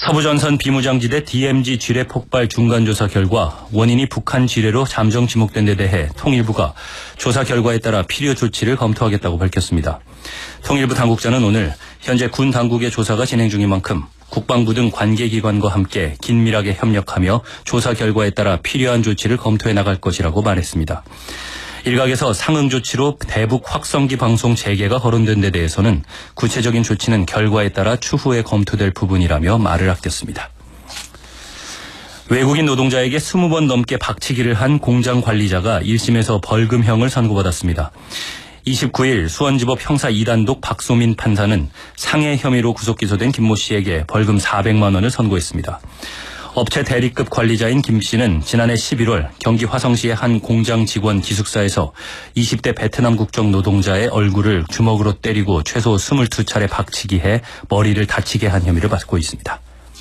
서부전선 비무장지대 DMZ 지뢰 폭발 중간조사 결과 원인이 북한 지뢰로 잠정 지목된 데 대해 통일부가 조사 결과에 따라 필요 조치를 검토하겠다고 밝혔습니다. 통일부 당국자는 오늘 현재 군 당국의 조사가 진행 중인 만큼 국방부 등 관계기관과 함께 긴밀하게 협력하며 조사 결과에 따라 필요한 조치를 검토해 나갈 것이라고 말했습니다. 일각에서 상응 조치로 대북 확성기 방송 재개가 거론된 데 대해서는 구체적인 조치는 결과에 따라 추후에 검토될 부분이라며 말을 아꼈습니다. 외국인 노동자에게 20번 넘게 박치기를 한 공장 관리자가 1심에서 벌금형을 선고받았습니다. 29일 수원지법 형사 2단독 박소민 판사는 상해 혐의로 구속 기소된 김모 씨에게 벌금 400만 원을 선고했습니다. 업체 대리급 관리자인 김 씨는 지난해 11월 경기 화성시의 한 공장 직원 기숙사에서 20대 베트남 국적 노동자의 얼굴을 주먹으로 때리고 최소 22차례 박치기해 머리를 다치게 한 혐의를 받고 있습니다.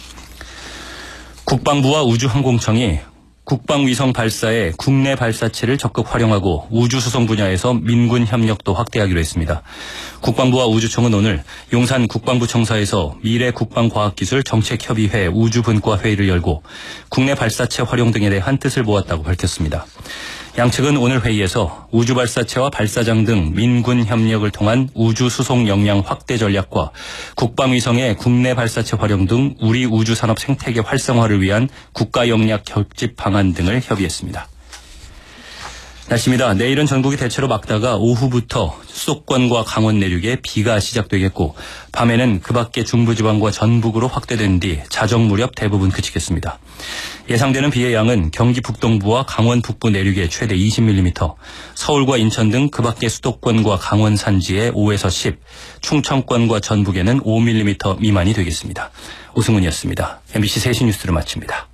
국방부와 우주항공청이 국방위성 발사에 국내 발사체를 적극 활용하고 우주수송 분야에서 민군 협력도 확대하기로 했습니다. 국방부와 우주청은 오늘 용산 국방부청사에서 미래국방과학기술 정책협의회 우주분과 회의를 열고 국내 발사체 활용 등에 대한 뜻을 모았다고 밝혔습니다. 양측은 오늘 회의에서 우주발사체와 발사장 등 민군 협력을 통한 우주수송 역량 확대 전략과 국방위성의 국내 발사체 활용 등 우리 우주산업 생태계 활성화를 위한 국가 역량 결집 방안 등을 협의했습니다. 날씨입니다. 내일은 전국이 대체로 맑다가 오후부터 수도권과 강원 내륙에 비가 시작되겠고 밤에는 그 밖에 중부지방과 전북으로 확대된 뒤 자정 무렵 대부분 그치겠습니다. 예상되는 비의 양은 경기 북동부와 강원 북부 내륙에 최대 20mm, 서울과 인천 등 그 밖에 수도권과 강원 산지에 5에서 10, 충청권과 전북에는 5mm 미만이 되겠습니다. 오승훈이었습니다. MBC 3시 뉴스를 마칩니다.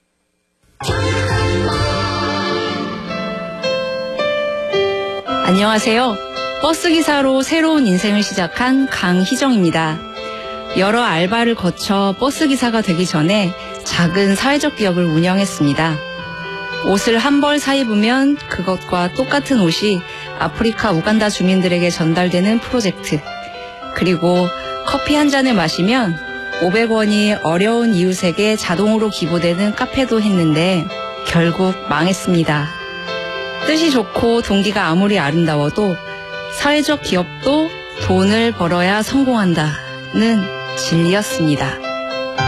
안녕하세요. 버스기사로 새로운 인생을 시작한 강희정입니다. 여러 알바를 거쳐 버스기사가 되기 전에 작은 사회적 기업을 운영했습니다. 옷을 한 벌 사입으면 그것과 똑같은 옷이 아프리카 우간다 주민들에게 전달되는 프로젝트. 그리고 커피 한 잔을 마시면 500원이 어려운 이웃에게 자동으로 기부되는 카페도 했는데 결국 망했습니다. 뜻이 좋고 동기가 아무리 아름다워도 사회적 기업도 돈을 벌어야 성공한다는 진리였습니다.